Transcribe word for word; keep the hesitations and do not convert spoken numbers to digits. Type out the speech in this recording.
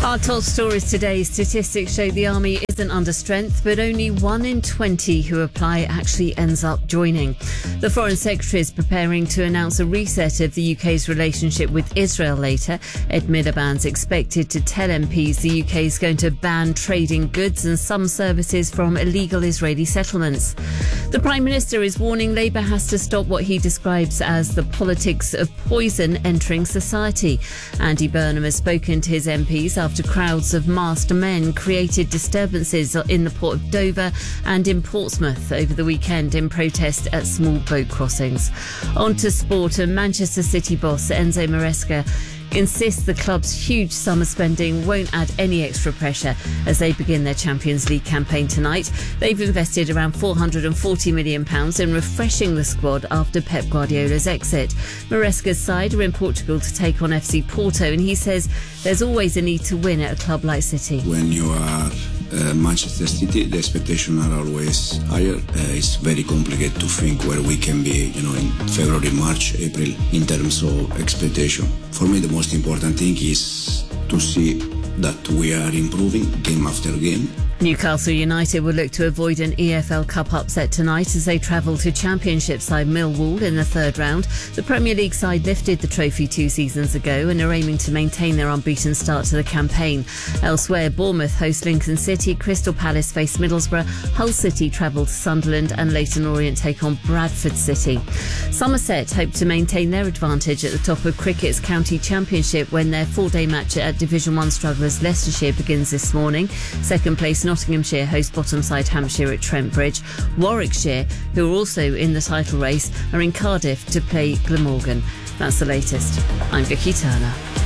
Our top stories today. Statistics show the army isn't under strength, but only one in twenty who apply actually ends up joining. The Foreign Secretary is preparing to announce a reset of the U K's relationship with Israel later. Ed Miliband's expected to tell M Ps the U K is going to ban trading goods and some services from illegal Israeli settlements. The Prime Minister is warning Labour has to stop what he describes as the politics of poison entering society. Andy Burnham has spoken to his M Ps after crowds of masked men created disturbances in the port of Dover and in Portsmouth over the weekend in protest at small boat crossings. On to sport, and Manchester City boss Enzo Maresca insists the club's huge summer spending won't add any extra pressure as they begin their Champions League campaign tonight. They've invested around four hundred forty million pounds in refreshing the squad after Pep Guardiola's exit. Maresca's side are in Portugal to take on F C Porto, and he says there's always a need to win at a club like City. When you are uh, Manchester City, the expectations are always higher. Uh, it's very complicated to think where we can be, you know, in February, March, April in terms of expectation. For me, the most important thing is to see that we are improving game after game. Newcastle United will look to avoid an E F L Cup upset tonight as they travel to Championship side Millwall in the third round. The Premier League side lifted the trophy two seasons ago and are aiming to maintain their unbeaten start to the campaign. Elsewhere, Bournemouth host Lincoln City, Crystal Palace face Middlesbrough, Hull City travel to Sunderland and Leyton Orient take on Bradford City. Somerset hope to maintain their advantage at the top of cricket's county championship when their four-day match at Division one strugglers Leicestershire begins this morning. Second place Nottinghamshire host bottom side Hampshire at Trent Bridge. Warwickshire, who are also in the title race, are in Cardiff to play Glamorgan. That's the latest. I'm Vicky Turner.